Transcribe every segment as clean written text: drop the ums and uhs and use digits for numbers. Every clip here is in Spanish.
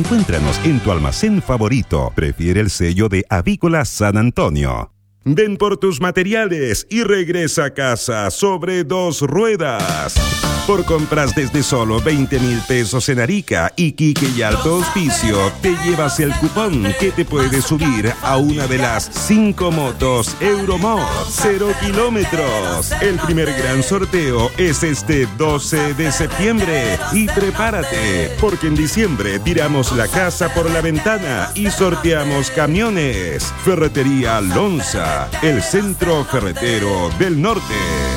Encuéntranos en tu almacén favorito. Prefiere el sello de Avícola San Antonio. Ven por tus materiales y regresa a casa sobre 2 ruedas. Por compras desde solo 20,000 pesos en Arica, Iquique y Alto Hospicio, te llevas el cupón que te puede subir a una de las 5 motos Euromod 0 kilómetros. El primer gran sorteo es este 12 de septiembre. Y prepárate, porque en diciembre tiramos la casa por la ventana y sorteamos camiones. Ferretería Lonza, el centro ferretero del norte.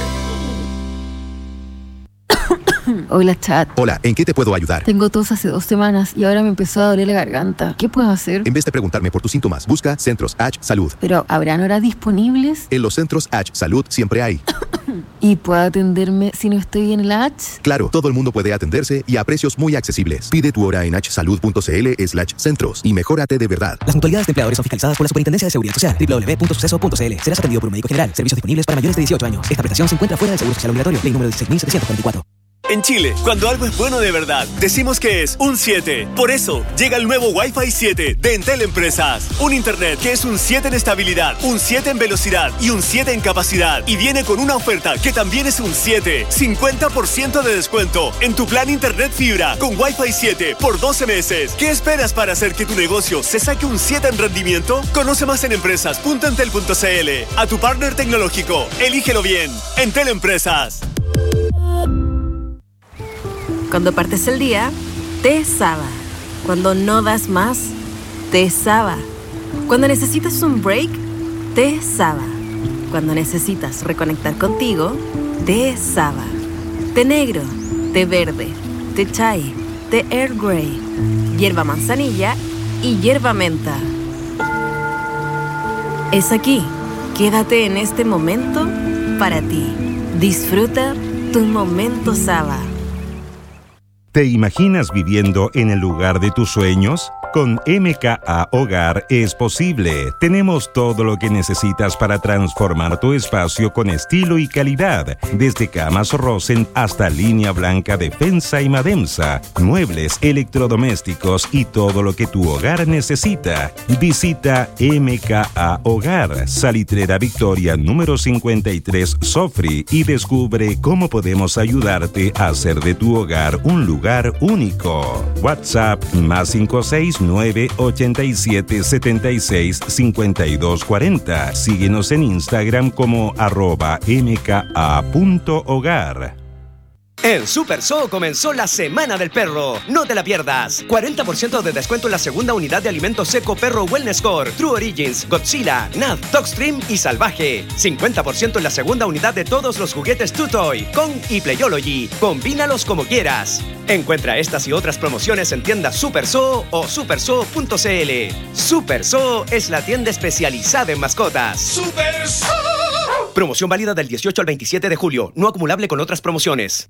Hola, chat. Hola, ¿en qué te puedo ayudar? Tengo tos hace 2 semanas y ahora me empezó a doler la garganta. ¿Qué puedo hacer? En vez de preguntarme por tus síntomas, busca Centros H Salud. ¿Pero habrán horas disponibles? En los Centros H Salud siempre hay. ¿Y puedo atenderme si no estoy en el H? Claro, todo el mundo puede atenderse y a precios muy accesibles. Pide tu hora en hsalud.cl/centros y mejórate de verdad. Las mutualidades de empleadores son fiscalizadas por la Superintendencia de Seguridad Social. www.suceso.cl. Serás atendido por un médico general. Servicios disponibles para mayores de 18 años. Esta prestación se encuentra fuera del Seguro Social Obligatorio. Ley número 16.744. En Chile, cuando algo es bueno de verdad, decimos que es un 7. Por eso, llega el nuevo Wi-Fi 7 de Entel Empresas. Un internet que es un 7 en estabilidad, un 7 en velocidad y un 7 en capacidad. Y viene con una oferta que también es un 7. 50% de descuento en tu plan internet fibra con Wi-Fi 7 por 12 meses. ¿Qué esperas para hacer que tu negocio se saque un 7 en rendimiento? Conoce más en empresas.entel.cl. A tu partner tecnológico, elígelo bien. Entel Empresas. Cuando partes el día, te Saba. Cuando no das más, te Saba. Cuando necesitas un break, te Saba. Cuando necesitas reconectar contigo, te Saba. Té negro, té verde, té chai, té Earl Grey, hierba manzanilla y hierba menta. Es aquí. Quédate en este momento para ti. Disfruta tu momento Saba. ¿Te imaginas viviendo en el lugar de tus sueños? Con MKA Hogar es posible. Tenemos todo lo que necesitas para transformar tu espacio con estilo y calidad. Desde camas Rosen hasta línea blanca Defensa y Mademsa, muebles, electrodomésticos y todo lo que tu hogar necesita. Visita MKA Hogar, Salitrera Victoria número 53 Sofri y descubre cómo podemos ayudarte a hacer de tu hogar un lugar único. WhatsApp +56 987 76 52 40. Síguenos en Instagram como @mka.hogar. En Super Zoo comenzó la Semana del Perro. No te la pierdas. 40% de descuento en la segunda unidad de alimentos seco Perro Wellness Core, True Origins, Godzilla, Nav, Dogstream y Salvaje. 50% en la segunda unidad de todos los juguetes Too Toy, Kong y Playology. Combínalos como quieras. Encuentra estas y otras promociones en tiendas Super Zoo o superzoo.cl. Super Zoo es la tienda especializada en mascotas. ¡Super Zoo! Promoción válida del 18 al 27 de julio. No acumulable con otras promociones.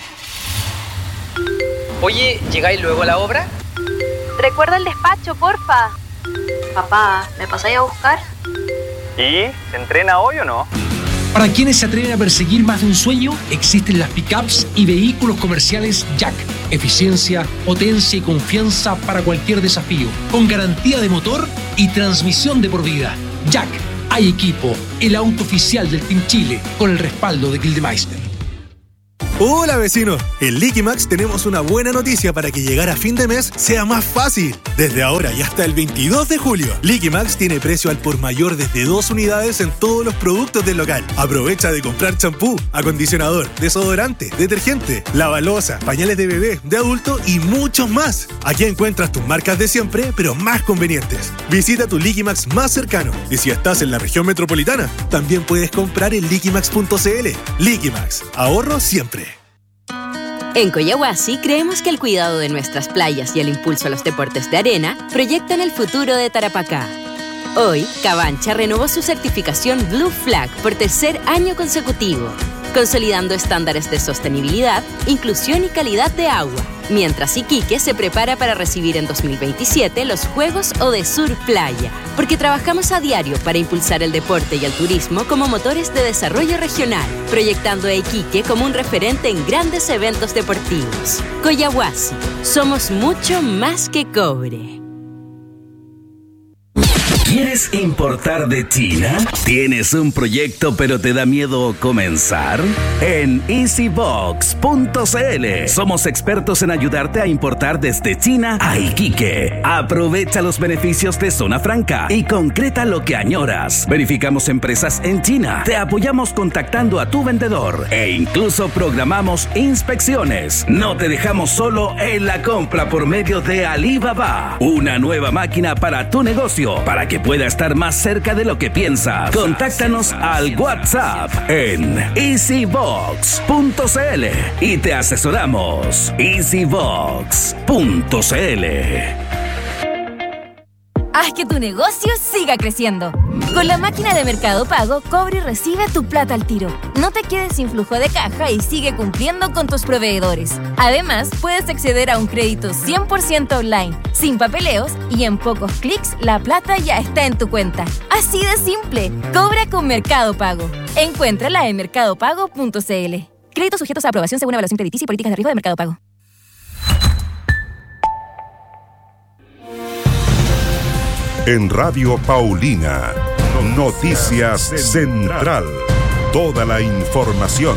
Oye, ¿llegáis luego a la obra? Recuerda el despacho, porfa. Papá, ¿me pasáis a buscar? ¿Y? ¿Se entrena hoy o no? Para quienes se atreven a perseguir más de un sueño, existen las pickups y vehículos comerciales Jack. Eficiencia, potencia y confianza para cualquier desafío. Con garantía de motor y transmisión de por vida. Jack, hay equipo. El auto oficial del Team Chile, con el respaldo de Gildemeister. Hola vecinos, en Liquimax tenemos una buena noticia para que llegar a fin de mes sea más fácil. Desde ahora y hasta el 22 de julio, Liquimax tiene precio al por mayor desde 2 unidades en todos los productos del local. Aprovecha de comprar champú, acondicionador, desodorante, detergente, lavaloza, pañales de bebé, de adulto y muchos más. Aquí encuentras tus marcas de siempre, pero más convenientes. Visita tu Liquimax más cercano y si estás en la región metropolitana, también puedes comprar en liquimax.cl. Liquimax, ahorro siempre. En Coyahuasi creemos que el cuidado de nuestras playas y el impulso a los deportes de arena proyectan el futuro de Tarapacá. Hoy, Cabancha renovó su certificación Blue Flag por 3er año consecutivo. consolidando estándares de sostenibilidad, inclusión y calidad de agua. Mientras Iquique se prepara para recibir en 2027 los Juegos Odesur Playa, porque trabajamos a diario para impulsar el deporte y el turismo como motores de desarrollo regional, proyectando a Iquique como un referente en grandes eventos deportivos. Collahuasi, somos mucho más que cobre. ¿Quieres importar de China? ¿Tienes un proyecto pero te da miedo comenzar? En easybox.cl somos expertos en ayudarte a importar desde China a Iquique. Aprovecha los beneficios de Zona Franca y concreta lo que añoras. Verificamos empresas en China, te apoyamos contactando a tu vendedor e incluso programamos inspecciones. No te dejamos solo en la compra por medio de Alibaba, una nueva máquina para tu negocio, para que pueda estar más cerca de lo que piensas. Contáctanos al WhatsApp en easybox.cl y te asesoramos. easybox.cl. Haz que tu negocio siga creciendo. Con la máquina de Mercado Pago, cobra y recibe tu plata al tiro. No te quedes sin flujo de caja y sigue cumpliendo con tus proveedores. Además, puedes acceder a un crédito 100% online, sin papeleos, y en pocos clics la plata ya está en tu cuenta. Así de simple. Cobra con Mercado Pago. Encuéntrala en mercadopago.cl. Créditos sujetos a aprobación según evaluación crediticia y políticas de riesgo de Mercado Pago. En Radio Paulina, Noticias Central. Toda la información.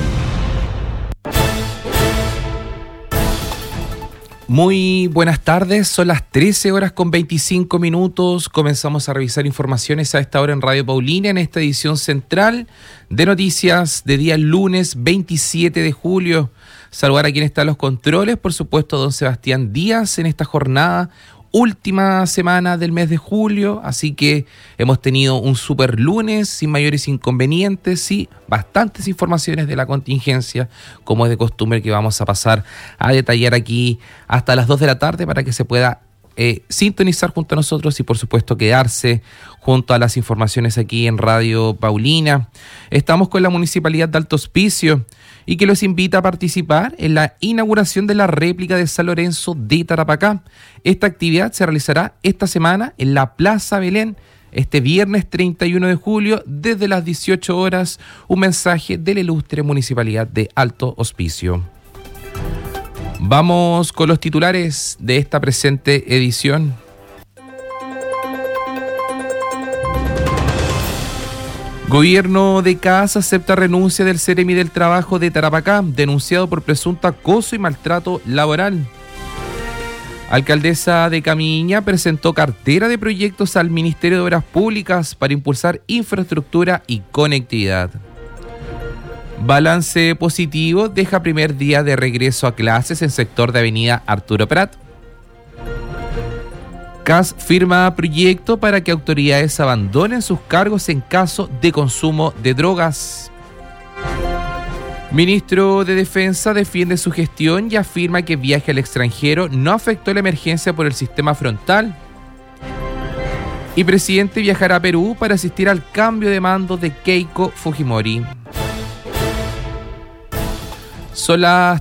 Muy buenas tardes, son las 13:25. Comenzamos a revisar informaciones a esta hora en Radio Paulina, en esta edición central de noticias de día lunes 27 de julio. Saludar a quien está en los controles, por supuesto, don Sebastián Díaz, en esta jornada, última semana del mes de julio, así que hemos tenido un super lunes sin mayores inconvenientes y bastantes informaciones de la contingencia, como es de costumbre, que vamos a pasar a detallar aquí hasta las 2 de la tarde para que se pueda sintonizar junto a nosotros y por supuesto quedarse junto a las informaciones aquí en Radio Paulina. Estamos con la Municipalidad de Alto Hospicio y que los invita a participar en la inauguración de la réplica de San Lorenzo de Tarapacá. Esta actividad se realizará esta semana en la Plaza Belén, este viernes 31 de julio, desde las 18 horas, un mensaje de la ilustre Municipalidad de Alto Hospicio. Vamos con los titulares de esta presente edición. Gobierno de Casa acepta renuncia del Ceremi del Trabajo de Tarapacá, denunciado por presunto acoso y maltrato laboral. Alcaldesa de Camiña presentó cartera de proyectos al Ministerio de Obras Públicas para impulsar infraestructura y conectividad. Balance positivo deja primer día de regreso a clases en sector de Avenida Arturo Prat. CAS firma proyecto para que autoridades abandonen sus cargos en caso de consumo de drogas. Ministro de Defensa defiende su gestión y afirma que viaje al extranjero no afectó la emergencia por el sistema frontal. Y presidente viajará a Perú para asistir al cambio de mando de Keiko Fujimori. Son las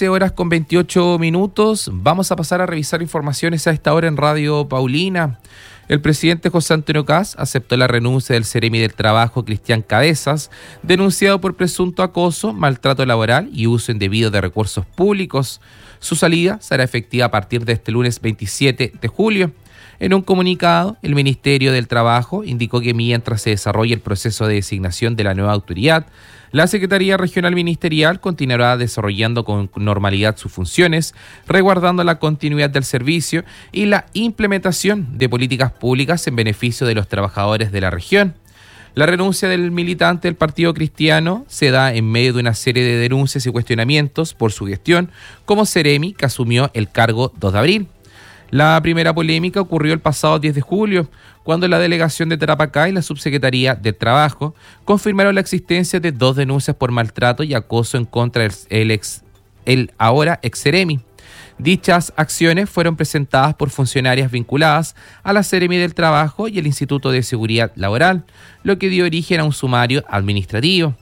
13:28. Vamos a pasar a revisar informaciones a esta hora en Radio Paulina. El presidente José Antonio Kast aceptó la renuncia del Ceremi del Trabajo, Cristian Cabezas, denunciado por presunto acoso, maltrato laboral y uso indebido de recursos públicos. Su salida será efectiva a partir de este lunes 27 de julio. En un comunicado, el Ministerio del Trabajo indicó que mientras se desarrolla el proceso de designación de la nueva autoridad, la Secretaría Regional Ministerial continuará desarrollando con normalidad sus funciones, resguardando la continuidad del servicio y la implementación de políticas públicas en beneficio de los trabajadores de la región. La renuncia del militante del Partido Cristiano se da en medio de una serie de denuncias y cuestionamientos por su gestión como Ceremi, que asumió el cargo 2 de abril. La primera polémica ocurrió el pasado 10 de julio, cuando la delegación de Tarapacá y la subsecretaría de Trabajo confirmaron la existencia de 2 denuncias por maltrato y acoso en contra del ahora ex Ceremi. Dichas acciones fueron presentadas por funcionarias vinculadas a la Ceremi del Trabajo y el Instituto de Seguridad Laboral, lo que dio origen a un sumario administrativo.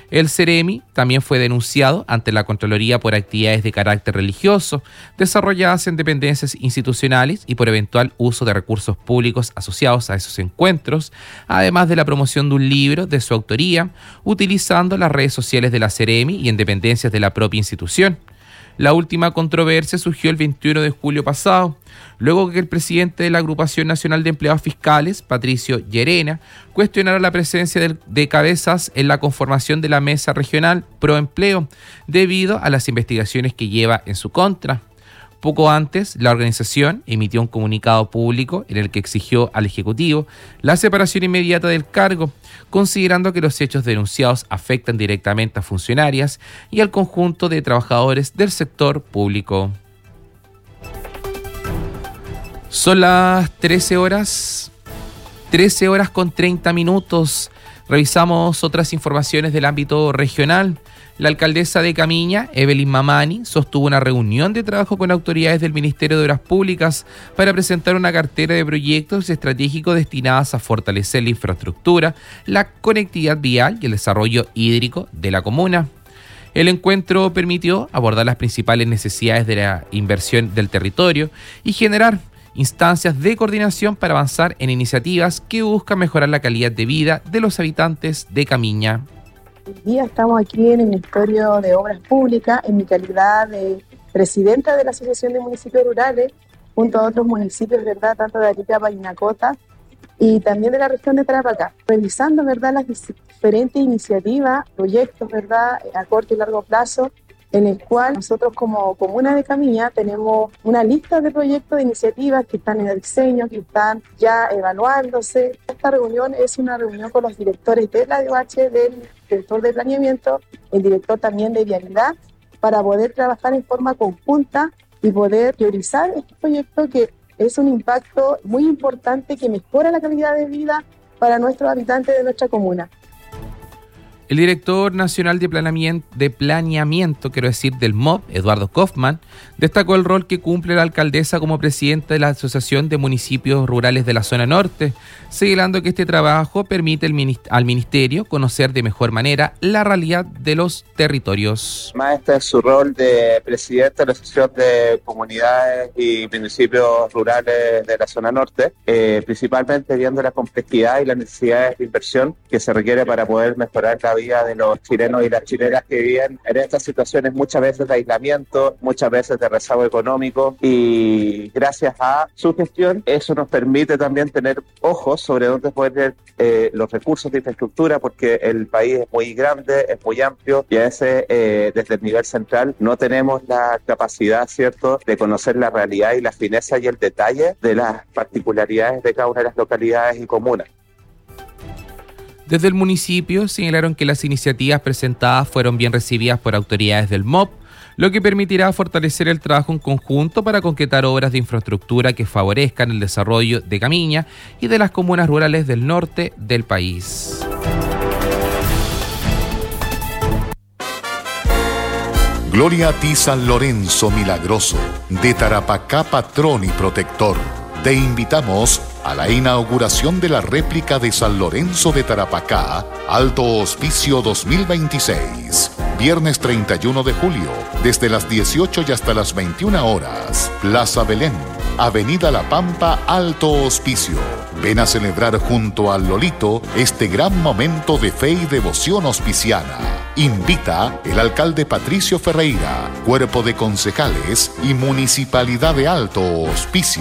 El Ceremi también fue denunciado ante la Contraloría por actividades de carácter religioso desarrolladas en dependencias institucionales y por eventual uso de recursos públicos asociados a esos encuentros, además de la promoción de un libro de su autoría, utilizando las redes sociales de la Ceremi y en dependencias de la propia institución. La última controversia surgió el 21 de julio pasado, luego que el presidente de la Agrupación Nacional de Empleados Fiscales, Patricio Llerena, cuestionara la presencia de Cabezas en la conformación de la Mesa Regional Pro Empleo, debido a las investigaciones que lleva en su contra. Poco antes, la organización emitió un comunicado público en el que exigió al Ejecutivo la separación inmediata del cargo, considerando que los hechos denunciados afectan directamente a funcionarias y al conjunto de trabajadores del sector público. Son las 13 horas con 30 minutos. Revisamos otras informaciones del ámbito regional. La alcaldesa de Camiña, Evelyn Mamani, sostuvo una reunión de trabajo con autoridades del Ministerio de Obras Públicas para presentar una cartera de proyectos estratégicos destinados a fortalecer la infraestructura, la conectividad vial y el desarrollo hídrico de la comuna. El encuentro permitió abordar las principales necesidades de la inversión del territorio y generar instancias de coordinación para avanzar en iniciativas que buscan mejorar la calidad de vida de los habitantes de Camiña. Hoy día estamos aquí en el Ministerio de Obras Públicas en mi calidad de presidenta de la Asociación de Municipios Rurales, junto a otros municipios, ¿verdad?, tanto de Arica, Parinacota y también de la región de Tarapacá, revisando, ¿verdad?, las diferentes iniciativas, proyectos, ¿verdad?, a corto y largo plazo, en el cual nosotros como Comuna de Camiña tenemos una lista de proyectos de iniciativas que están en el diseño, que están ya evaluándose. Esta reunión es una reunión con los directores de la DOH, del director de planeamiento, el director también de vialidad, para poder trabajar en forma conjunta y poder priorizar este proyecto que es un impacto muy importante que mejora la calidad de vida para nuestros habitantes de nuestra comuna. El director nacional de planeamiento, del MOB, Eduardo Kaufmann, destacó el rol que cumple la alcaldesa como presidenta de la Asociación de Municipios Rurales de la Zona Norte, señalando que este trabajo permite al Ministerio conocer de mejor manera la realidad de los territorios. Este es su rol de presidente de la Asociación de Comunidades y Municipios Rurales de la Zona Norte, principalmente viendo la complejidad y las necesidades de inversión que se requiere para poder mejorar la vida de los chilenos y las chilenas que viven en estas situaciones muchas veces de aislamiento, muchas veces de rezago económico, y gracias a su gestión eso nos permite también tener ojos sobre dónde poner los recursos de infraestructura, porque el país es muy grande, es muy amplio y a veces desde el nivel central no tenemos la capacidad, ¿cierto?, de conocer la realidad y la fineza y el detalle de las particularidades de cada una de las localidades y comunas. Desde el municipio señalaron que las iniciativas presentadas fueron bien recibidas por autoridades del MOB, lo que permitirá fortalecer el trabajo en conjunto para concretar obras de infraestructura que favorezcan el desarrollo de Camiña y de las comunas rurales del norte del país. Gloria a ti, San Lorenzo Milagroso, de Tarapacá patrón y protector. Te invitamos a la inauguración de la réplica de San Lorenzo de Tarapacá, Alto Hospicio 2026. Viernes 31 de julio, desde las 18 y hasta las 21 horas. Plaza Belén, Avenida La Pampa, Alto Hospicio. Ven a celebrar junto al Lolito este gran momento de fe y devoción hospiciana. Invita el alcalde Patricio Ferreira, cuerpo de concejales y Municipalidad de Alto Hospicio.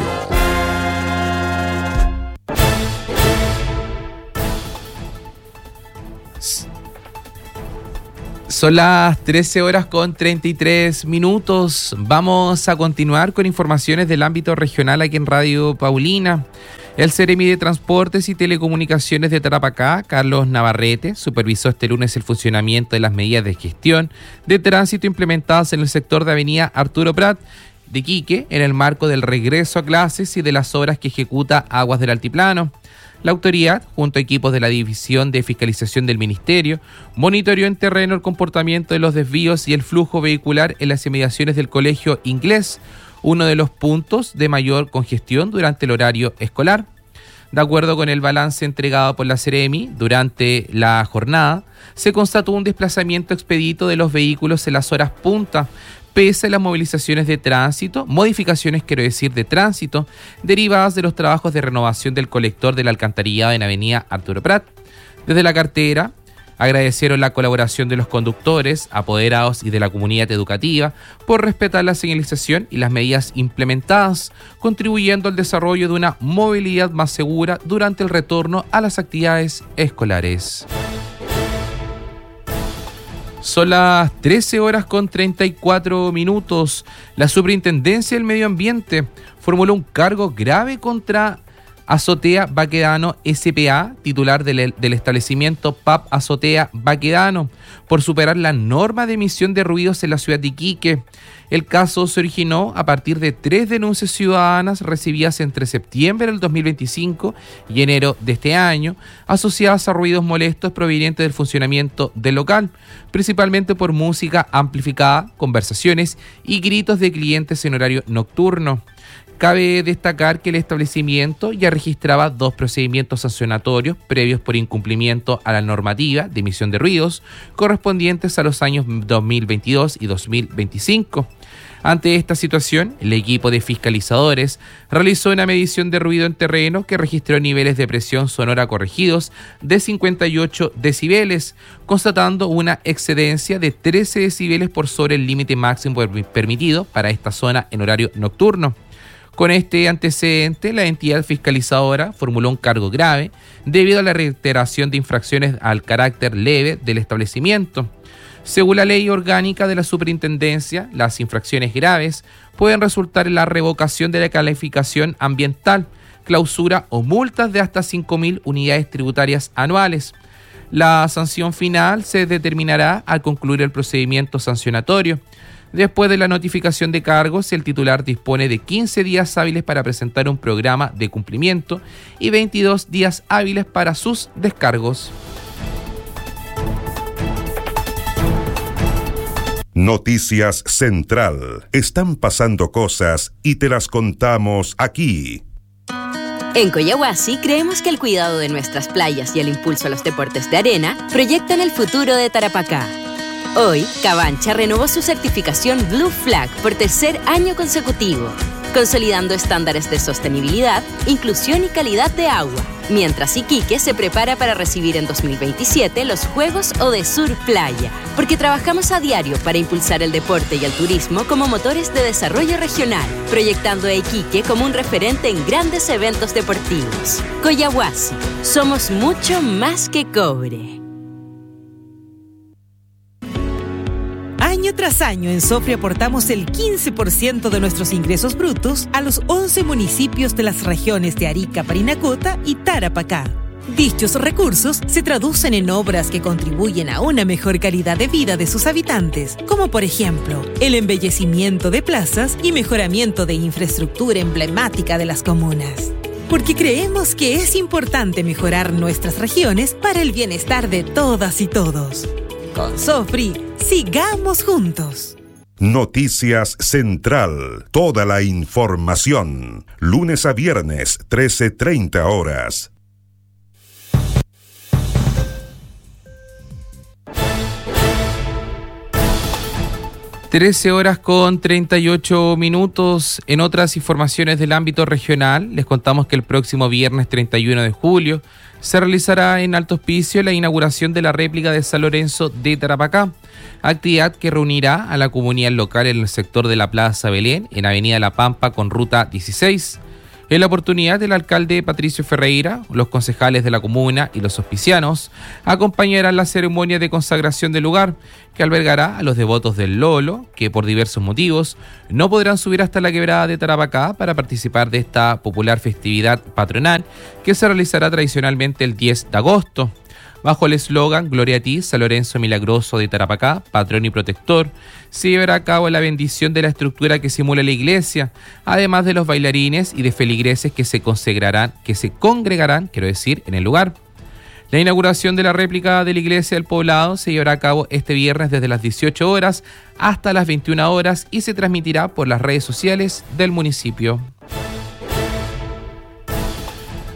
Son las 13 horas con 33 minutos. Vamos a continuar con informaciones del ámbito regional aquí en Radio Paulina. El Ceremi de Transportes y Telecomunicaciones de Tarapacá, Carlos Navarrete, supervisó este lunes el funcionamiento de las medidas de gestión de tránsito implementadas en el sector de Avenida Arturo Prat de Iquique en el marco del regreso a clases y de las obras que ejecuta Aguas del Altiplano. La autoridad, junto a equipos de la División de Fiscalización del Ministerio, monitoreó en terreno el comportamiento de los desvíos y el flujo vehicular en las inmediaciones del Colegio Inglés, uno de los puntos de mayor congestión durante el horario escolar. De acuerdo con el balance entregado por la Seremi, durante la jornada se constató un desplazamiento expedito de los vehículos en las horas punta, pese a las movilizaciones de tránsito, de tránsito, derivadas de los trabajos de renovación del colector del alcantarillado en Avenida Arturo Prat. Desde la cartera, agradecieron la colaboración de los conductores, apoderados y de la comunidad educativa por respetar la señalización y las medidas implementadas, contribuyendo al desarrollo de una movilidad más segura durante el retorno a las actividades escolares. Son las 13:34. La Superintendencia del Medio Ambiente formuló un cargo grave contra Azotea Baquedano S.p.A., titular del establecimiento PAP Azotea Baquedano, por superar la norma de emisión de ruidos en la ciudad de Iquique. El caso se originó a partir de 3 denuncias ciudadanas recibidas entre septiembre del 2025 y enero de este año, asociadas a ruidos molestos provenientes del funcionamiento del local, principalmente por música amplificada, conversaciones y gritos de clientes en horario nocturno. Cabe destacar que el establecimiento ya registraba 2 procedimientos sancionatorios previos por incumplimiento a la normativa de emisión de ruidos correspondientes a los años 2022 y 2025. Ante esta situación, el equipo de fiscalizadores realizó una medición de ruido en terreno que registró niveles de presión sonora corregidos de 58 decibeles, constatando una excedencia de 13 decibeles por sobre el límite máximo permitido para esta zona en horario nocturno. Con este antecedente, la entidad fiscalizadora formuló un cargo grave debido a la reiteración de infracciones al carácter leve del establecimiento. Según la ley orgánica de la Superintendencia, las infracciones graves pueden resultar en la revocación de la calificación ambiental, clausura o multas de hasta 5.000 unidades tributarias anuales. La sanción final se determinará al concluir el procedimiento sancionatorio. Después de la notificación de cargos, el titular dispone de 15 días hábiles para presentar un programa de cumplimiento y 22 días hábiles para sus descargos. Noticias Central. Están pasando cosas y te las contamos aquí. En Coyahuasi creemos que el cuidado de nuestras playas y el impulso a los deportes de arena proyectan el futuro de Tarapacá. Hoy, Cabancha renovó su certificación Blue Flag por 3er año consecutivo, consolidando estándares de sostenibilidad, inclusión y calidad de agua, mientras Iquique se prepara para recibir en 2027 los Juegos Odesur Playa, porque trabajamos a diario para impulsar el deporte y el turismo como motores de desarrollo regional, proyectando a Iquique como un referente en grandes eventos deportivos. Coyahuasi, somos mucho más que cobre. Año tras año en Sofri aportamos el 15% de nuestros ingresos brutos a los 11 municipios de las regiones de Arica, Parinacota y Tarapacá. Dichos recursos se traducen en obras que contribuyen a una mejor calidad de vida de sus habitantes, como por ejemplo, el embellecimiento de plazas y mejoramiento de infraestructura emblemática de las comunas. Porque creemos que es importante mejorar nuestras regiones para el bienestar de todas y todos. Con Sofri, sigamos juntos. Noticias Central. Toda la información. Lunes a viernes, 13:30 horas. (13:38). En otras informaciones del ámbito regional, les contamos que el próximo viernes 31 de julio se realizará en Alto Hospicio la inauguración de la réplica de San Lorenzo de Tarapacá, actividad que reunirá a la comunidad local en el sector de la Plaza Belén, en Avenida La Pampa con Ruta 16. En la oportunidad, el alcalde Patricio Ferreira, los concejales de la comuna y los hospicianos acompañarán la ceremonia de consagración del lugar, que albergará a los devotos del Lolo, que por diversos motivos no podrán subir hasta la quebrada de Tarapacá para participar de esta popular festividad patronal que se realizará tradicionalmente el 10 de agosto. Bajo el eslogan Gloria a ti, San Lorenzo Milagroso de Tarapacá, patrón y protector, se llevará a cabo la bendición de la estructura que simula la iglesia, además de los bailarines y de feligreses que se congregarán, en el lugar. La inauguración de la réplica de la iglesia del poblado se llevará a cabo este viernes desde las 18 horas hasta las 21 horas y se transmitirá por las redes sociales del municipio.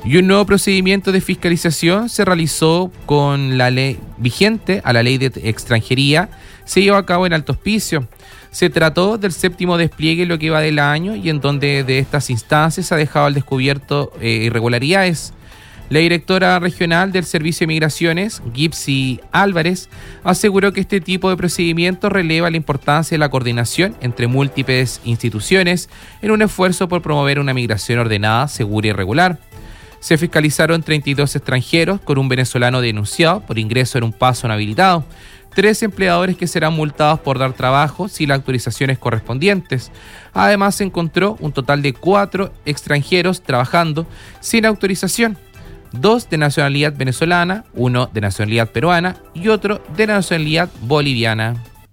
Y un nuevo procedimiento de fiscalización se realizó con la ley vigente a la ley de extranjería, se llevó a cabo en Alto Hospicio. Se trató del 7º despliegue en lo que va del año y en donde de estas instancias se ha dejado al descubierto irregularidades. La directora regional del Servicio de Migraciones, Gipsy Álvarez, aseguró que este tipo de procedimientos releva la importancia de la coordinación entre múltiples instituciones en un esfuerzo por promover una migración ordenada, segura y regular. Se fiscalizaron 32 extranjeros con un venezolano denunciado por ingreso en un paso no habilitado, 3 empleadores que serán multados por dar trabajo sin las autorizaciones correspondientes. Además, se encontró un total de 4 extranjeros trabajando sin autorización, 2 de nacionalidad venezolana, 1 de nacionalidad peruana y otro de nacionalidad boliviana.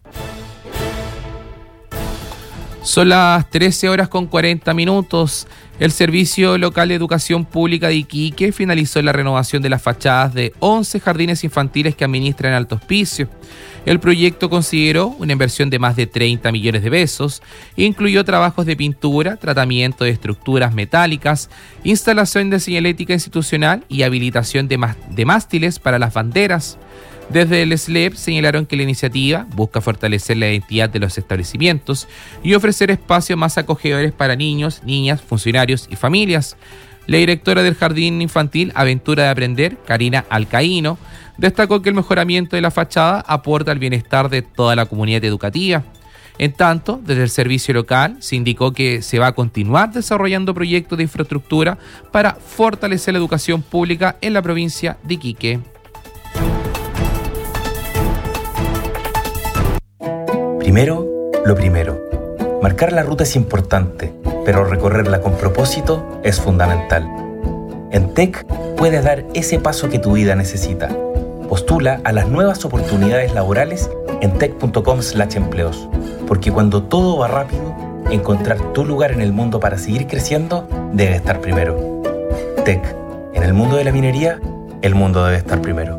Son las 13:40. El Servicio Local de Educación Pública de Iquique finalizó la renovación de las fachadas de 11 jardines infantiles que administra en Alto Hospicio. El proyecto consideró una inversión de más de 30 millones de pesos e incluyó trabajos de pintura, tratamiento de estructuras metálicas, instalación de señalética institucional y habilitación de mástiles para las banderas. Desde el SLEP señalaron que la iniciativa busca fortalecer la identidad de los establecimientos y ofrecer espacios más acogedores para niños, niñas, funcionarios y familias. La directora del Jardín Infantil Aventura de Aprender, Karina Alcaíno, destacó que el mejoramiento de la fachada aporta al bienestar de toda la comunidad educativa. En tanto, desde el servicio local se indicó que se va a continuar desarrollando proyectos de infraestructura para fortalecer la educación pública en la provincia de Iquique. Primero, lo primero. Marcar la ruta es importante, pero recorrerla con propósito es fundamental. En TEC puedes dar ese paso que tu vida necesita. Postula a las nuevas oportunidades laborales en tec.com/empleos, porque cuando todo va rápido, encontrar tu lugar en el mundo para seguir creciendo debe estar primero. TEC, en el mundo de la minería, el mundo debe estar primero.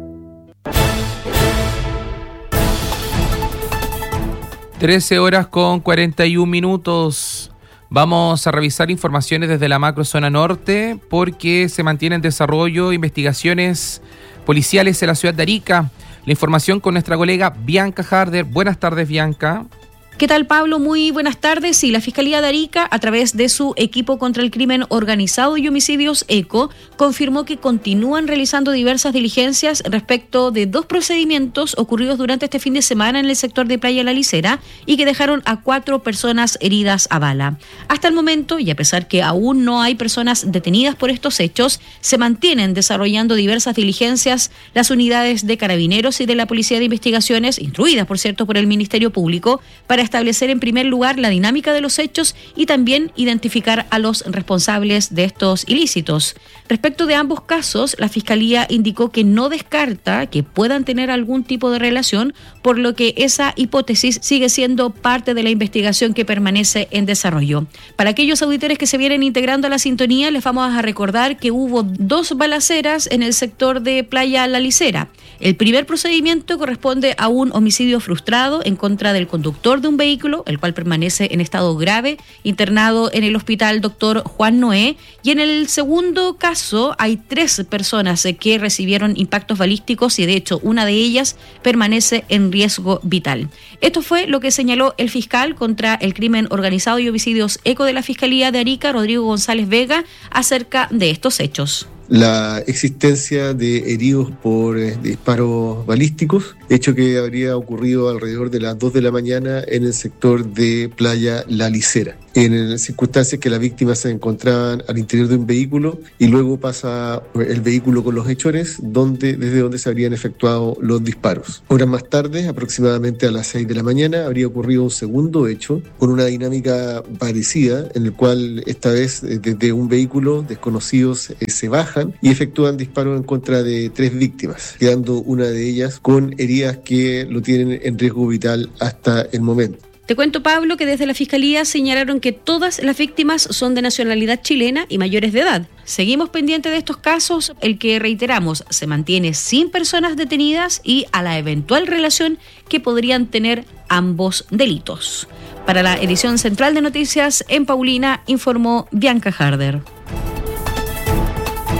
13:41. Vamos a revisar informaciones desde la macrozona norte porque se mantiene en desarrollo investigaciones policiales en la ciudad de Arica. La información con nuestra colega Bianca Harder. Buenas tardes, Bianca. ¿Qué tal, Pablo? Muy buenas tardes. Sí, la Fiscalía de Arica, a través de su equipo contra el crimen organizado y homicidios ECO, confirmó que continúan realizando diversas diligencias respecto de 2 procedimientos ocurridos durante este fin de semana en el sector de Playa La Licera y que dejaron a 4 personas heridas a bala. Hasta el momento, y a pesar que aún no hay personas detenidas por estos hechos, se mantienen desarrollando diversas diligencias las unidades de Carabineros y de la Policía de Investigaciones, instruidas, por cierto, por el Ministerio Público, para establecer en primer lugar la dinámica de los hechos y también identificar a los responsables de estos ilícitos. Respecto de ambos casos, la Fiscalía indicó que no descarta que puedan tener algún tipo de relación, por lo que esa hipótesis sigue siendo parte de la investigación que permanece en desarrollo. Para aquellos auditores que se vienen integrando a la sintonía, les vamos a recordar que hubo 2 balaceras en el sector de Playa La Licera. El primer procedimiento corresponde a un homicidio frustrado en contra del conductor de un vehículo, el cual permanece en estado grave, internado en el hospital Dr. Juan Noé, y en el segundo caso hay 3 personas que recibieron impactos balísticos y de hecho una de ellas permanece en riesgo vital. Esto fue lo que señaló el fiscal contra el crimen organizado y homicidios ECO de la Fiscalía de Arica, Rodrigo González Vega, acerca de estos hechos. La existencia de heridos por disparos balísticos, hecho que habría ocurrido alrededor de las 2 de la mañana en el sector de Playa La Licera, en circunstancias que las víctimas se encontraban al interior de un vehículo y luego pasa el vehículo con los hechores desde donde se habrían efectuado los disparos. Horas más tarde, aproximadamente a las 6 de la mañana, habría ocurrido un segundo hecho con una dinámica parecida, en el cual esta vez desde un vehículo desconocidos se bajan y efectúan disparos en contra de 3 víctimas, quedando una de ellas con heridas que lo tienen en riesgo vital hasta el momento. Te cuento, Pablo, que desde la Fiscalía señalaron que todas las víctimas son de nacionalidad chilena y mayores de edad. Seguimos pendientes de estos casos, el que, reiteramos, se mantiene sin personas detenidas y a la eventual relación que podrían tener ambos delitos. Para la edición central de noticias en Paulina, informó Bianca Harder.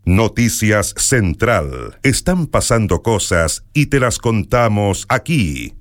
Noticias Central. Están pasando cosas y te las contamos aquí.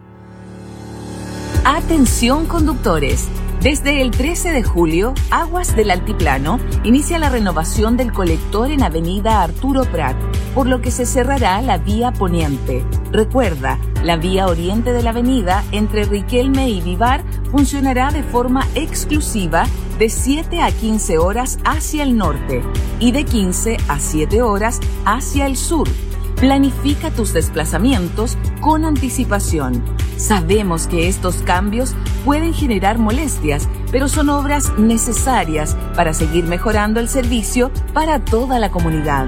Atención conductores. Desde el 13 de julio, Aguas del Altiplano inicia la renovación del colector en Avenida Arturo Prat, por lo que se cerrará la vía poniente. Recuerda, la vía oriente de la avenida entre Riquelme y Vivar funcionará de forma exclusiva de 7 a 15 horas hacia el norte y de 15 a 7 horas hacia el sur. Planifica tus desplazamientos con anticipación. Sabemos que estos cambios pueden generar molestias, pero son obras necesarias para seguir mejorando el servicio para toda la comunidad.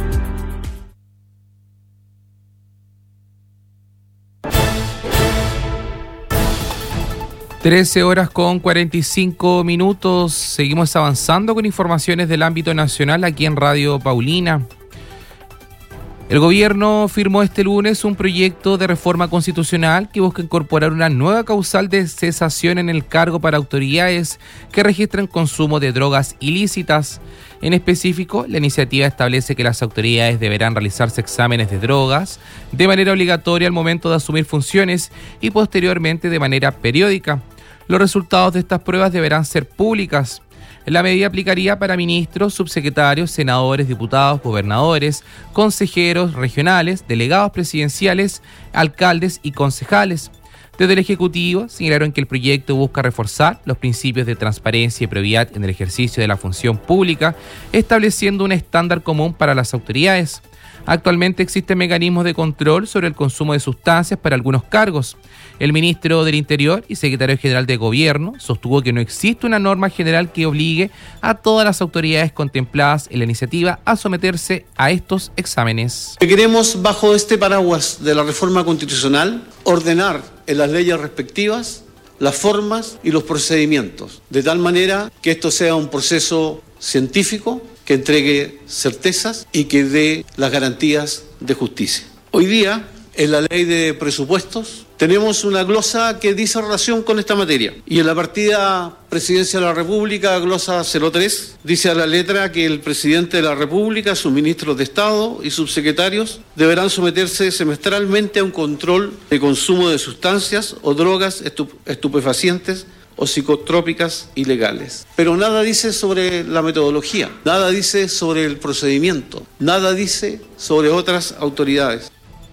(13:45). Seguimos avanzando con informaciones del ámbito nacional aquí en Radio Paulina. El gobierno firmó este lunes un proyecto de reforma constitucional que busca incorporar una nueva causal de cesación en el cargo para autoridades que registran consumo de drogas ilícitas. En específico, la iniciativa establece que las autoridades deberán realizarse exámenes de drogas de manera obligatoria al momento de asumir funciones y posteriormente de manera periódica. Los resultados de estas pruebas deberán ser públicas. La medida aplicaría para ministros, subsecretarios, senadores, diputados, gobernadores, consejeros regionales, delegados presidenciales, alcaldes y concejales. Desde el Ejecutivo señalaron que el proyecto busca reforzar los principios de transparencia y probidad en el ejercicio de la función pública, estableciendo un estándar común para las autoridades. Actualmente existen mecanismos de control sobre el consumo de sustancias para algunos cargos. El ministro del Interior y secretario general de Gobierno sostuvo que no existe una norma general que obligue a todas las autoridades contempladas en la iniciativa a someterse a estos exámenes. Queremos, bajo este paraguas de la reforma constitucional, ordenar en las leyes respectivas las formas y los procedimientos, de tal manera que esto sea un proceso científico, que entregue certezas y que dé las garantías de justicia. Hoy día, en la ley de presupuestos, tenemos una glosa que dice relación con esta materia. Y en la partida Presidencia de la República, glosa 03, dice a la letra que el presidente de la República, sus ministros de Estado y subsecretarios deberán someterse semestralmente a un control de consumo de sustancias o drogas estupefacientes o psicotrópicas ilegales. Pero nada dice sobre la metodología, nada dice sobre el procedimiento, nada dice sobre otras autoridades.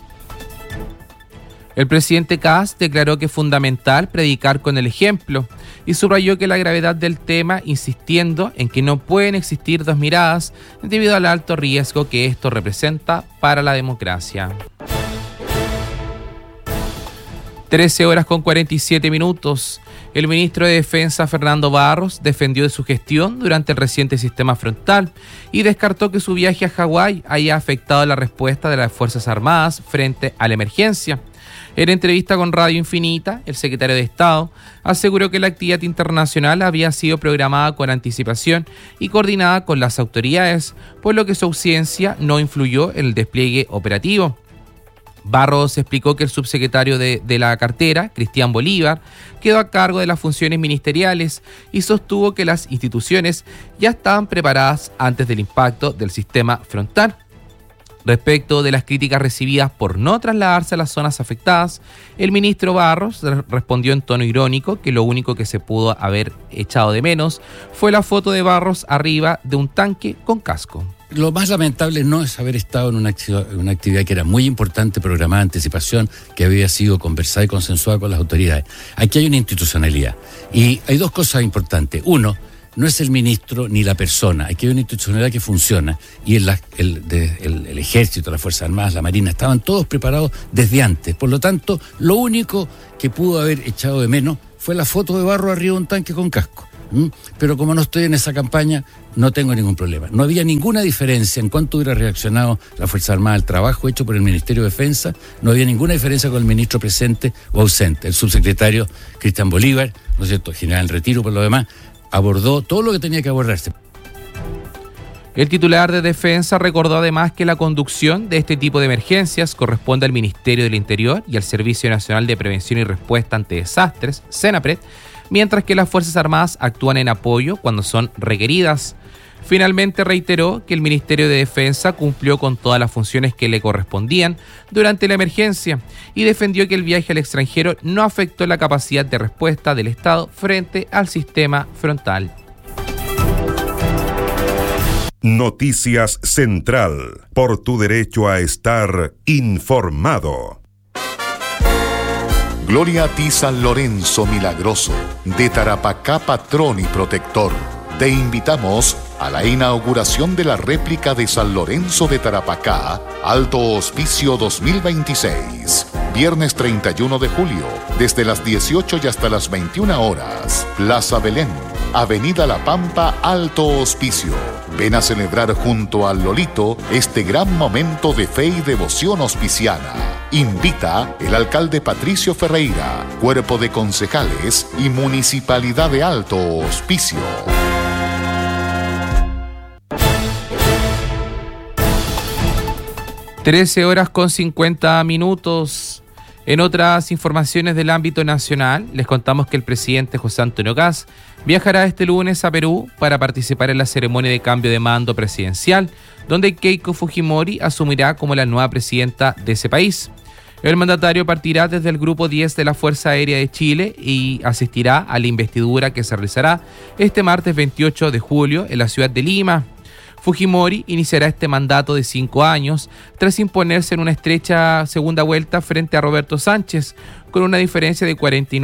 El presidente Kast declaró que es fundamental predicar con el ejemplo y subrayó que la gravedad del tema, insistiendo en que no pueden existir dos miradas debido al alto riesgo que esto representa para la democracia. 13:47. El ministro de Defensa, Fernando Barros, defendió de su gestión durante el reciente sistema frontal y descartó que su viaje a Hawái haya afectado la respuesta de las Fuerzas Armadas frente a la emergencia. En entrevista con Radio Infinita, el secretario de Estado aseguró que la actividad internacional había sido programada con anticipación y coordinada con las autoridades, por lo que su ausencia no influyó en el despliegue operativo. Barros explicó que el subsecretario de la cartera, Cristian Bolívar, quedó a cargo de las funciones ministeriales y sostuvo que las instituciones ya estaban preparadas antes del impacto del sistema frontal. Respecto de las críticas recibidas por no trasladarse a las zonas afectadas, el ministro Barros respondió en tono irónico que lo único que se pudo haber echado de menos fue la foto de Barros arriba de un tanque con casco. Lo más lamentable no es haber estado en una actividad que era muy importante, programada, anticipación, que había sido conversada y consensuada con las autoridades. Aquí hay una institucionalidad y hay dos cosas importantes. Uno, no es el ministro ni la persona, aquí hay una institucionalidad que funciona y el ejército, las Fuerzas Armadas, la Marina, estaban todos preparados desde antes. Por lo tanto, lo único que pudo haber echado de menos fue la foto de Barros arriba de un tanque con casco. Pero como no estoy en esa campaña, no tengo ningún problema. No había ninguna diferencia en cuanto hubiera reaccionado la Fuerza Armada al trabajo hecho por el Ministerio de Defensa. No había ninguna diferencia con el ministro presente o ausente. El subsecretario Cristian Bolívar, ¿no es cierto?, general en retiro por lo demás, abordó todo lo que tenía que abordarse. El titular de Defensa recordó además que la conducción de este tipo de emergencias corresponde al Ministerio del Interior y al Servicio Nacional de Prevención y Respuesta ante Desastres, SENAPRED, mientras que las Fuerzas Armadas actúan en apoyo cuando son requeridas. Finalmente reiteró que el Ministerio de Defensa cumplió con todas las funciones que le correspondían durante la emergencia y defendió que el viaje al extranjero no afectó la capacidad de respuesta del Estado frente al sistema frontal. Noticias Central, por tu derecho a estar informado. Gloria a ti, San Lorenzo Milagroso, de Tarapacá, patrón y protector. Te invitamos a la inauguración de la réplica de San Lorenzo de Tarapacá, Alto Hospicio 2026. Viernes 31 de julio, desde las 18 y hasta las 21 horas. Plaza Belén, Avenida La Pampa, Alto Hospicio. Ven a celebrar junto al Lolito este gran momento de fe y devoción hospiciana. Invita el alcalde Patricio Ferreira, cuerpo de concejales y Municipalidad de Alto Hospicio. (13:50). En otras informaciones del ámbito nacional, les contamos que el presidente José Antonio Kast viajará este lunes a Perú para participar en la ceremonia de cambio de mando presidencial, donde Keiko Fujimori asumirá como la nueva presidenta de ese país. El mandatario partirá desde el Grupo 10 de la Fuerza Aérea de Chile y asistirá a la investidura que se realizará este martes 28 de julio en la ciudad de Lima. Fujimori iniciará este mandato de 5 años tras imponerse en una estrecha segunda vuelta frente a Roberto Sánchez, con una diferencia de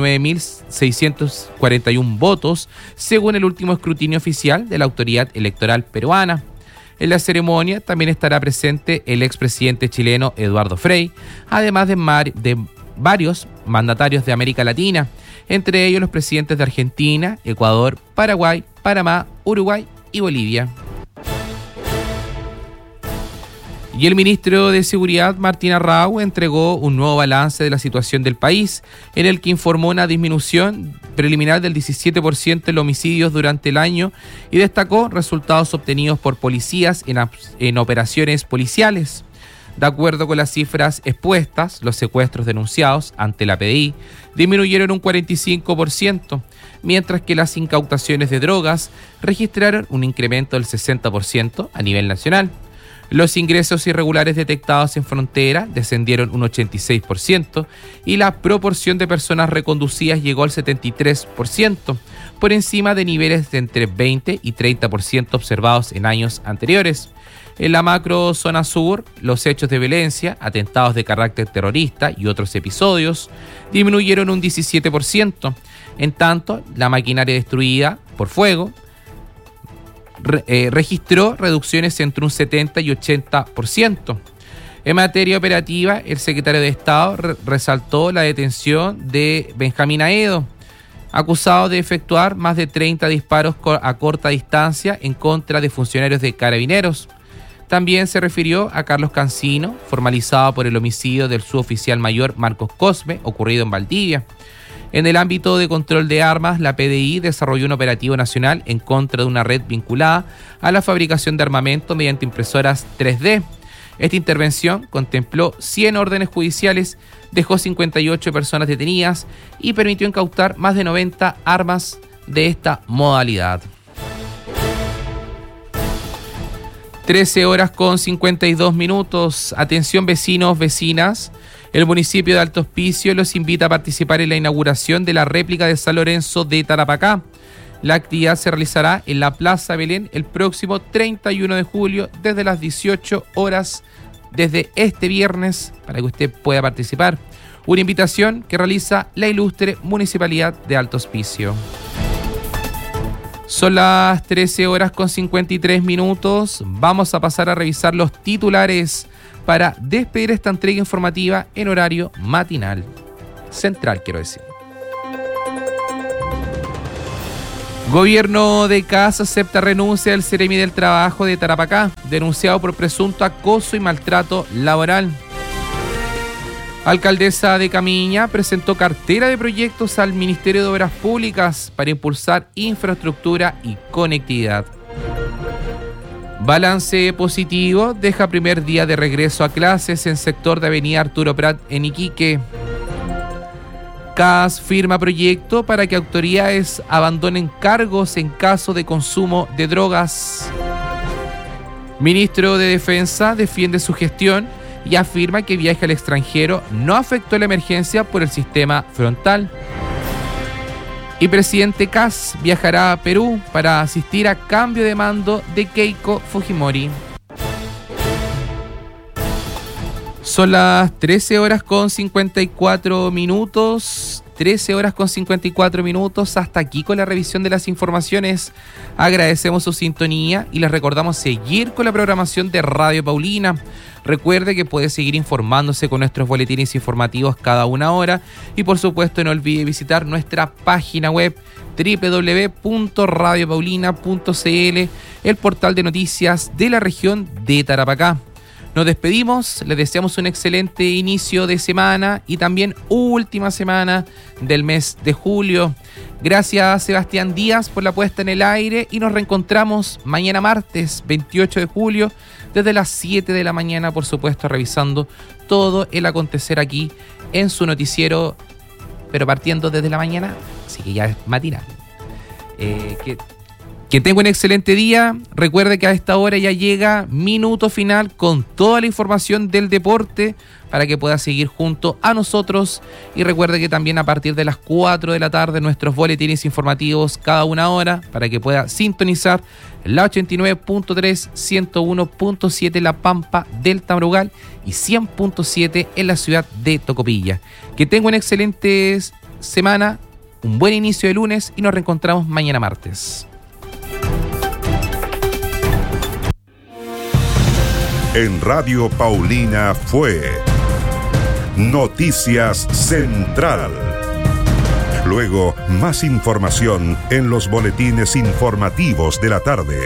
49.641 votos, según el último escrutinio oficial de la autoridad electoral peruana. En la ceremonia también estará presente el expresidente chileno Eduardo Frei, además de varios mandatarios de América Latina, entre ellos los presidentes de Argentina, Ecuador, Paraguay, Panamá, Uruguay y Bolivia. Y el ministro de Seguridad, Martín Arrau, entregó un nuevo balance de la situación del país, en el que informó una disminución preliminar del 17% en los homicidios durante el año y destacó resultados obtenidos por policías en operaciones policiales. De acuerdo con las cifras expuestas, los secuestros denunciados ante la PDI disminuyeron un 45%, mientras que las incautaciones de drogas registraron un incremento del 60% a nivel nacional. Los ingresos irregulares detectados en frontera descendieron un 86% y la proporción de personas reconducidas llegó al 73%, por encima de niveles de entre 20 y 30% observados en años anteriores. En la macro zona sur, los hechos de violencia, atentados de carácter terrorista y otros episodios disminuyeron un 17%, en tanto la maquinaria destruida por fuego registró reducciones entre un 70 y 80%. En materia operativa, el secretario de Estado resaltó la detención de Benjamín Aedo, acusado de efectuar más de 30 disparos a corta distancia en contra de funcionarios de Carabineros. También se refirió a Carlos Cancino, formalizado por el homicidio del suboficial mayor Marcos Cosme, ocurrido en Valdivia. En el ámbito de control de armas, la PDI desarrolló un operativo nacional en contra de una red vinculada a la fabricación de armamento mediante impresoras 3D. Esta intervención contempló 100 órdenes judiciales, dejó 58 personas detenidas y permitió incautar más de 90 armas de esta modalidad. 13:52. Atención vecinos, vecinas. El municipio de Alto Hospicio los invita a participar en la inauguración de la réplica de San Lorenzo de Tarapacá. La actividad se realizará en la Plaza Belén el próximo 31 de julio desde las 18 horas, desde este viernes, para que usted pueda participar. Una invitación que realiza la ilustre Municipalidad de Alto Hospicio. Son las 13:53. Vamos a pasar a revisar los titulares para despedir esta entrega informativa en horario matinal. Central, quiero decir. Gobierno de Kast acepta renuncia del Ceremi del Trabajo de Tarapacá, denunciado por presunto acoso y maltrato laboral. Alcaldesa de Camiña presentó cartera de proyectos al Ministerio de Obras Públicas para impulsar infraestructura y conectividad. Balance positivo, deja primer día de regreso a clases en sector de Avenida Arturo Prat en Iquique. CAS firma proyecto para que autoridades abandonen cargos en caso de consumo de drogas. Ministro de Defensa defiende su gestión y afirma que viaje al extranjero no afectó la emergencia por el sistema frontal. Y presidente CAS viajará a Perú para asistir a cambio de mando de Keiko Fujimori. Son las 13 horas con 54 minutos. 13 horas con 54 minutos. Hasta aquí con la revisión de las informaciones. Agradecemos su sintonía y les recordamos seguir con la programación de Radio Paulina. Recuerde que puede seguir informándose con nuestros boletines informativos cada una hora. Y por supuesto no olvide visitar nuestra página web www.radiopaulina.cl, el portal de noticias de la región de Tarapacá. Nos despedimos, les deseamos un excelente inicio de semana y también última semana del mes de julio. Gracias a Sebastián Díaz por la puesta en el aire y nos reencontramos mañana martes 28 de julio desde las 7 de la mañana, por supuesto, revisando todo el acontecer aquí en su noticiero, pero partiendo desde la mañana, así que ya es matinal. Que tenga un excelente día. Recuerde que a esta hora ya llega Minuto Final con toda la información del deporte para que pueda seguir junto a nosotros. Y recuerde que también a partir de las 4 de la tarde nuestros boletines informativos cada una hora para que pueda sintonizar la 89.3, 101.7 La Pampa del Tamrugal y 100.7 en la ciudad de Tocopilla. Que tenga una excelente semana, un buen inicio de lunes y nos reencontramos mañana martes. En Radio Paulina fue Noticias Central. Luego, más información en los boletines informativos de la tarde.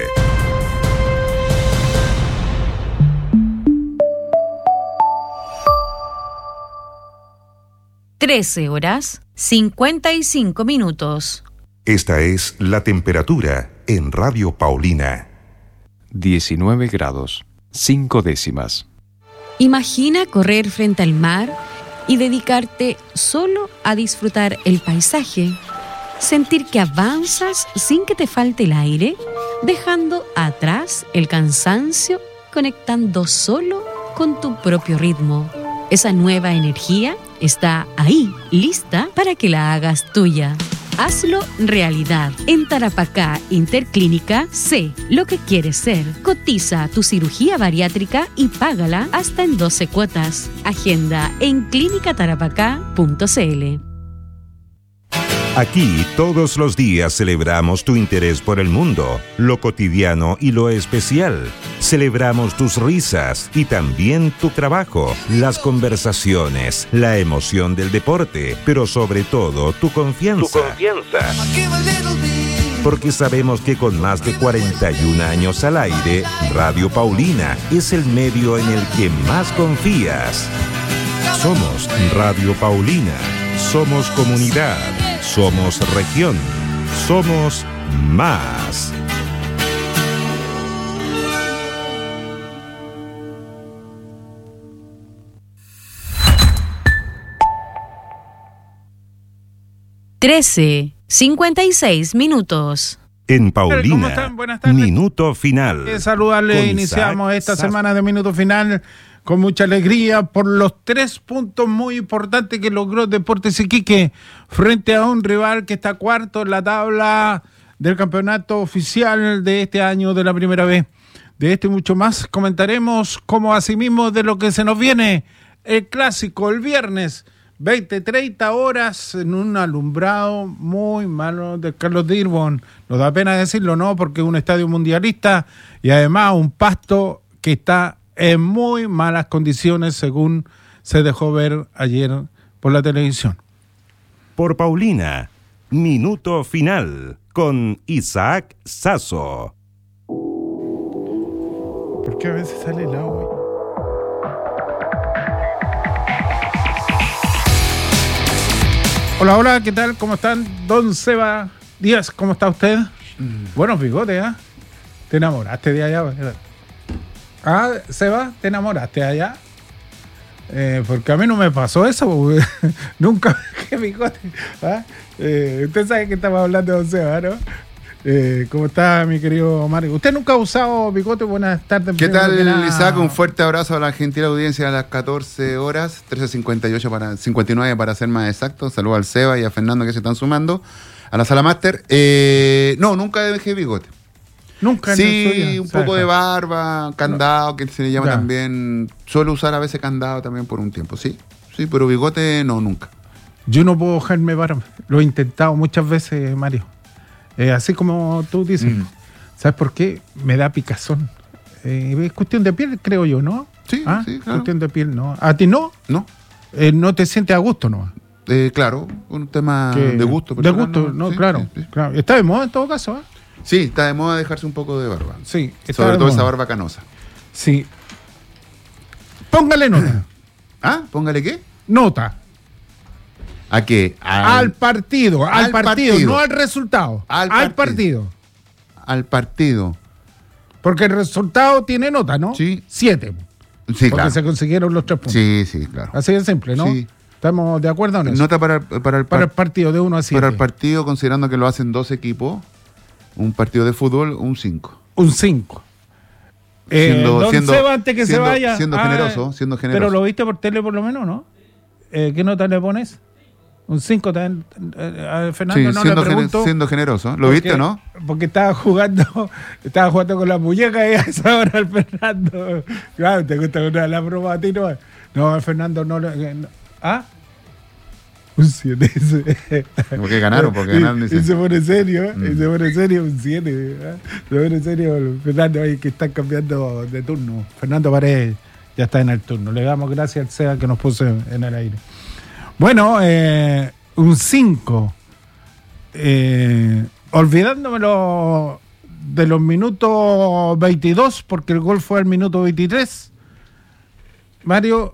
(13 horas 55 minutos). Esta es la temperatura en Radio Paulina. 19 grados. 5 décimas. Imagina correr frente al mar y dedicarte solo a disfrutar el paisaje. Sentir que avanzas sin que te falte el aire, dejando atrás el cansancio, conectando solo con tu propio ritmo. Esa nueva energía está ahí, lista para que la hagas tuya. Hazlo realidad. En Tarapacá Interclínica, sé lo que quieres ser. Cotiza tu cirugía bariátrica y págala hasta en 12 cuotas. Agenda en clinicatarapacá.cl. Aquí todos los días celebramos tu interés por el mundo, lo cotidiano y lo especial. Celebramos tus risas y también tu trabajo, las conversaciones, la emoción del deporte, pero sobre todo tu confianza. Porque sabemos que con más de 41 años al aire, Radio Paulina es el medio en el que más confías. Somos Radio Paulina, somos comunidad, somos región, somos más. (13:56 minutos). En Paulina, ¿cómo están? Buenas tardes. Minuto Final. Saludarle, iniciamos esta semana de Minuto Final con mucha alegría por los 3 puntos muy importantes que logró Deportes Iquique frente a un rival que está cuarto en la tabla del campeonato oficial de este año de la Primera B. De esto y mucho más comentaremos, como asimismo de lo que se nos viene el clásico el viernes 20-30 horas en un alumbrado muy malo de Carlos Dirbón. Nos da pena decirlo, ¿no? Porque es un estadio mundialista y además un pasto que está en muy malas condiciones, según se dejó ver ayer por la televisión. Por Paulina, Minuto Final con Isaac Sasso. ¿Por qué a veces sale el agua? Hola, hola, ¿qué tal? ¿Cómo están? Don Seba Díaz, ¿cómo está usted? Buenos bigotes, ¿eh? ¿Te enamoraste de allá? Ah, Seba, ¿te enamoraste de allá? Porque a mí no me pasó eso, nunca dejé bigote. ¿Ah? Usted sabe que estamos hablando de Seba, ¿no? ¿Cómo está, mi querido Mario? ¿Usted nunca ha usado bigote? Buenas tardes. ¿Qué tal, Isaac? Un fuerte abrazo a la gentil audiencia a las 14 horas, 13:58 59 para ser más exacto. Saludos al Seba y a Fernando que se están sumando a la sala máster. No, nunca dejé bigote. Nunca. Sí, un poco de barba, candado, que se le llama también. Suelo usar a veces candado también por un tiempo, sí, pero bigote no, nunca. Yo no puedo dejarme barba. Lo he intentado muchas veces, Mario. Así como tú dices. ¿Sabes por qué? Me da picazón. Es cuestión de piel, creo yo, ¿no? Sí, claro. Cuestión de piel, ¿no? ¿A ti no? No. ¿No te sientes a gusto, no? Claro, un tema de gusto. De gusto, ¿no? Sí, claro, sí. claro. Está de moda en todo caso, ¿eh? Sí, está de moda dejarse un poco de barba. Sí. Sobre todo esa barba canosa. Sí. Póngale nota. ¿Ah? ¿Póngale qué? Nota. ¿A qué? Al partido, no al resultado. Al partido. Al partido. Porque el resultado tiene nota, ¿no? Sí. 7. Sí, porque claro. se consiguieron los 3 puntos. Sí, claro. Así de simple, ¿no? Sí. ¿Estamos de acuerdo en eso? Nota para el partido de 1 a 7. Para el partido, considerando que lo hacen 2 equipos, un partido de fútbol, un 5. Un 5. Seba, antes que se vaya. Siendo generoso. Pero lo viste por tele por lo menos, ¿no? ¿Qué nota le pones? Un 5 también. A Fernando no le pregunto. Siendo generoso. ¿Lo viste, no? Porque estaba jugando con las muñecas y a esa hora al Fernando. Claro, te gusta la broma a ti, ¿no? No, al Fernando no le. ¿Ah? Un 7. Porque ganaron, y se pone serio, un 7. Se pone serio Fernando, ahí que están cambiando de turno. Fernando Paredes ya está en el turno. Le damos gracias al SEA que nos puso en el aire. Bueno, un 5. Olvidándomelo de los minutos 22, porque el gol fue al minuto 23. Mario,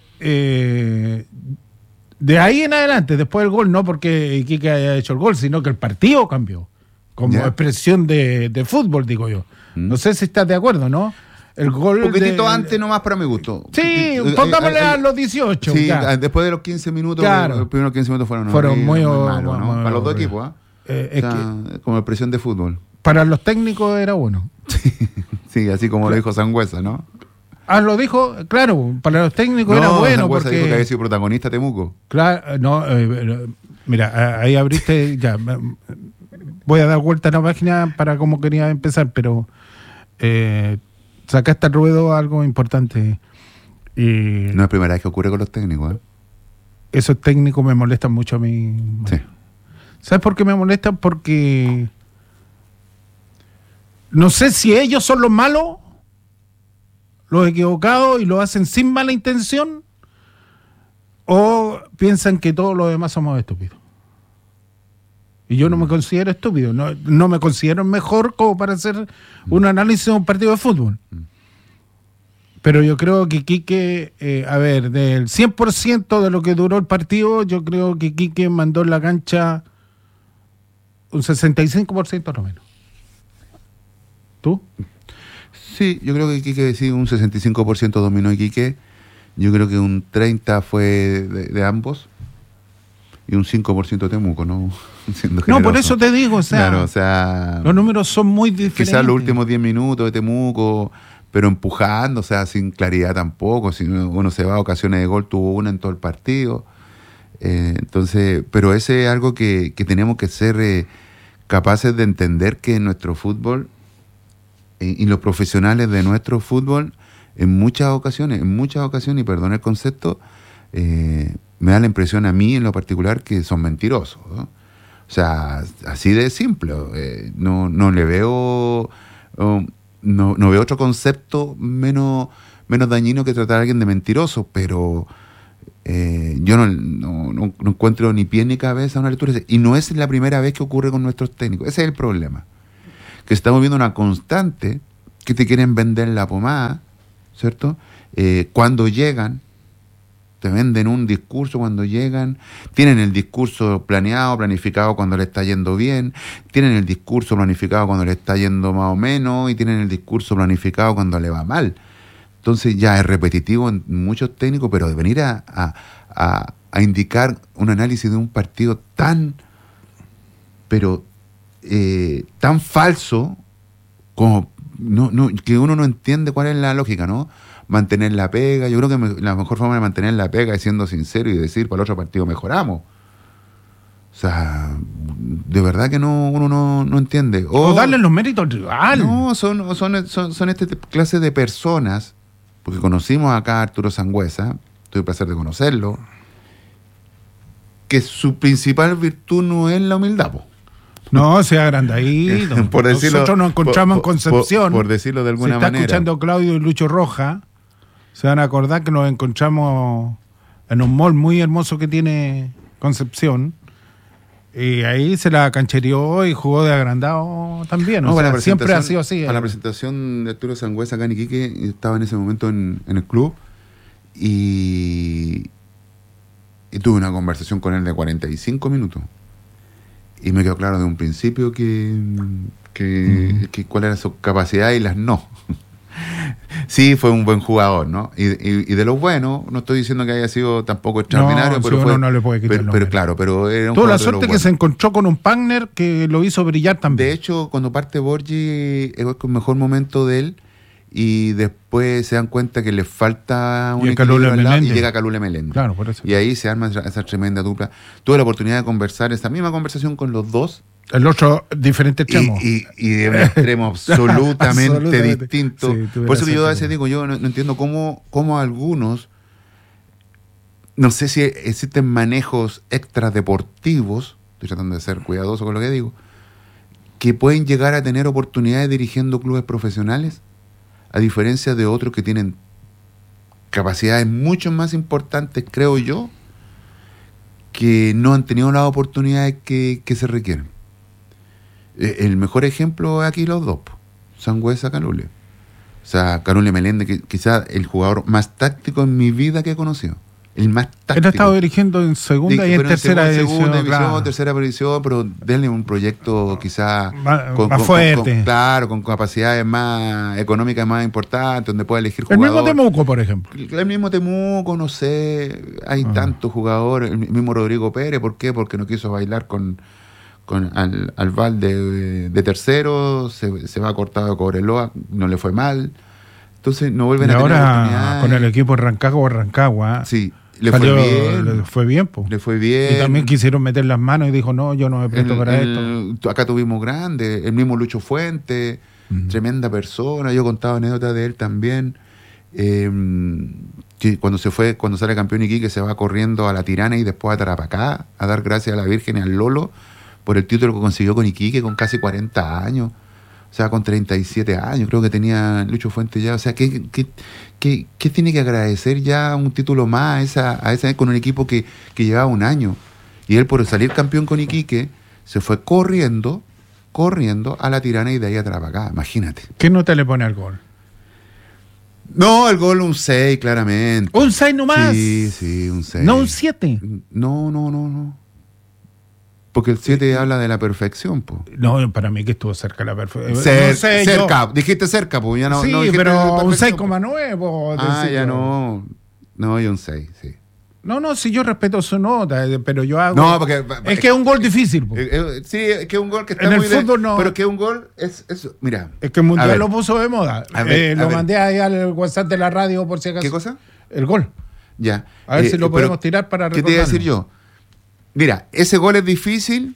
de ahí en adelante, después del gol, no porque Iquique haya hecho el gol, sino que el partido cambió. Como expresión de fútbol, digo yo. No sé si estás de acuerdo, ¿no? El gol. Un poquitito antes nomás para mi gusto. Sí, pongámosle a los 18. Sí, después de los 15 minutos, los primeros 15 minutos fueron muy malos, ¿no? Para los dos equipos, como expresión de fútbol. Para los técnicos era bueno. Sí, así como lo dijo Sangüesa, ¿no? Lo dijo, claro, para los técnicos era bueno. Sangüesa porque dijo que había sido protagonista Temuco. Claro, no, mira, ahí abriste, ya. Voy a dar vuelta a la página para cómo quería empezar, pero sacaste al ruedo algo importante. No es la primera vez que ocurre con los técnicos, ¿eh? Esos técnicos me molestan mucho a mí. Sí. ¿Sabes por qué me molestan? Porque no sé si ellos son los malos, los equivocados y lo hacen sin mala intención, o piensan que todos los demás somos estúpidos. Y yo no me considero estúpido, no me considero mejor como para hacer un análisis de un partido de fútbol. Pero yo creo que Iquique, del 100% de lo que duró el partido, yo creo que Iquique mandó en la cancha un 65% no menos. ¿Tú? Sí, yo creo que Iquique sí, un 65% dominó Iquique. Yo creo que un 30% fue de ambos. Y un 5% Temuco, ¿no? No, por eso te digo, claro, los números son muy diferentes. Quizás los últimos 10 minutos de Temuco, pero empujando, sin claridad tampoco. Si uno se va a ocasiones de gol, tuvo una en todo el partido. Entonces, pero ese es algo que tenemos que ser capaces de entender que nuestro fútbol y los profesionales de nuestro fútbol, en muchas ocasiones, y perdón el concepto, me da la impresión a mí en lo particular que son mentirosos, ¿no? O sea, así de simple. No le veo, no veo otro concepto menos dañino que tratar a alguien de mentiroso, pero yo no encuentro ni pie ni cabeza a una lectura. Y no es la primera vez que ocurre con nuestros técnicos. Ese es el problema. Que estamos viendo una constante que te quieren vender la pomada, ¿cierto? Cuando llegan, te venden un discurso cuando llegan, tienen el discurso planificado cuando le está yendo bien, tienen el discurso planificado cuando le está yendo más o menos, y tienen el discurso planificado cuando le va mal. Entonces ya es repetitivo en muchos técnicos, pero de venir a indicar un análisis de un partido tan falso como que uno no entiende cuál es la lógica, ¿no? Mantener la pega. Yo creo que la mejor forma de mantener la pega es siendo sincero y decir, para el otro partido mejoramos. O sea, de verdad que uno no entiende. O darle los méritos al rival. No, son esta clase de personas, porque conocimos acá a Arturo Sangüesa, tuve el placer de conocerlo, que su principal virtud no es la humildad, po. No, sea agrandadito. Nosotros nos encontramos en Concepción. Por decirlo de alguna manera. Si está escuchando Claudio y Lucho Roja, se van a acordar que nos encontramos en un mall muy hermoso que tiene Concepción. Y ahí se la canchereó y jugó de agrandado también. No, siempre ha sido así. Para la presentación de Arturo Sangüesa acá en Iquique, estaba en ese momento en el club y tuve una conversación con él de 45 minutos. Y me quedó claro de un principio que cuál era su capacidad y las no. Sí, fue un buen jugador, ¿no? Y de lo bueno, no estoy diciendo que haya sido tampoco extraordinario, no, pero si fue, uno no le puede quitar pero claro, pero era un tuvo la jugador suerte que se encontró con un partner que lo hizo brillar también. De hecho, cuando parte Borgi es el mejor momento de él y después se dan cuenta que le falta un equilibrio al lado y llega Calule Meléndez. Claro, por eso. Y ahí se arma esa tremenda dupla. Tuve la oportunidad de conversar esa misma conversación con los dos. El otro diferente extremo. Y de un extremo absolutamente distinto. Sí, por eso que yo a veces digo, yo no entiendo cómo algunos, no sé si existen manejos extradeportivos, estoy tratando de ser cuidadoso con lo que digo, que pueden llegar a tener oportunidades dirigiendo clubes profesionales, a diferencia de otros que tienen capacidades mucho más importantes, creo yo, que no han tenido las oportunidades que se requieren. El mejor ejemplo es aquí los dos, Sangüesa, Calule. O sea, Calule Meléndez, que quizás el jugador más táctico en mi vida que he conocido. El más táctico. Él ha estado dirigiendo en segunda y en tercera división. Segunda división, tercera división, pero denle un proyecto quizás más fuerte. con capacidades más económicas más importantes, donde pueda elegir jugadores. El mismo Temuco, por ejemplo. El mismo Temuco, no sé, hay tantos jugadores. El mismo Rodrigo Pérez, ¿por qué? Porque no quiso bailar con al Val de tercero, se va cortado a Cobreloa, no le fue mal. Entonces no vuelven a tener oportunidades. Con el equipo Rancagua, sí, le fue bien. Le fue bien. Y también quisieron meter las manos y dijo, no, yo no me presto para esto. Acá tuvimos grandes, el mismo Lucho Fuente, tremenda persona. Yo contaba anécdotas de él también. Que cuando sale campeón Iquique se va corriendo a La Tirana y después a Tarapacá a dar gracias a la Virgen y al Lolo por el título que consiguió con Iquique con casi 40 años. O sea, con 37 años, creo que tenía Lucho Fuente ya. O sea, ¿qué tiene que agradecer ya un título más a esa con un equipo que llevaba un año? Y él, por salir campeón con Iquique, se fue corriendo a La Tirana y de ahí a Tarapacá. Imagínate. ¿Qué nota le pone al gol? No, el gol un 6, claramente. ¿Un 6 nomás? Sí, un 6. ¿No un 7? No. Porque el 7 habla de la perfección, po. No, para mí que estuvo cerca de la perfección. Cerca, dijiste cerca, po. Ya no, sí, no pero un 6,9. Ya no. No, y un 6, sí. No, si yo respeto su nota, pero yo hago... No, porque... Es que es un gol difícil, po. Sí, es que es un gol que está en muy... el fútbol no... Pero que un gol es... Mira... Es que el Mundial lo puso de moda. Lo mandé ahí al WhatsApp de la radio por si acaso. ¿Qué cosa? El gol. Ya. A ver si lo podemos tirar para recordarlo. ¿Qué te iba a decir yo? Mira, ese gol es difícil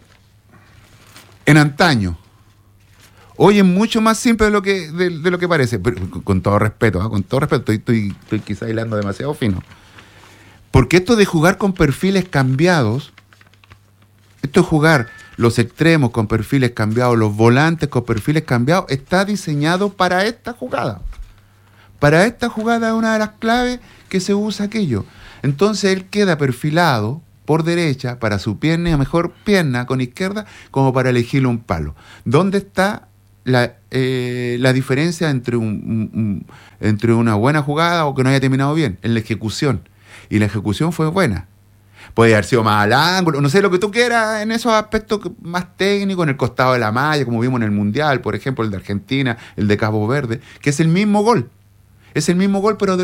en antaño. Hoy es mucho más simple de lo que parece. Pero, con todo respeto, estoy quizá hilando demasiado fino. Porque esto de jugar con perfiles cambiados, esto de jugar los extremos con perfiles cambiados, los volantes con perfiles cambiados, está diseñado para esta jugada. Para esta jugada es una de las claves que se usa aquello. Entonces él queda perfilado por derecha para su pierna y a mejor pierna con izquierda como para elegirle un palo. ¿Dónde está la diferencia entre una buena jugada o que no haya terminado bien? En la ejecución. Y la ejecución fue buena. Puede haber sido más al ángulo, no sé, lo que tú quieras en esos aspectos más técnicos, en el costado de la malla, como vimos en el Mundial, por ejemplo, el de Argentina, el de Cabo Verde, que es el mismo gol. Es el mismo gol, pero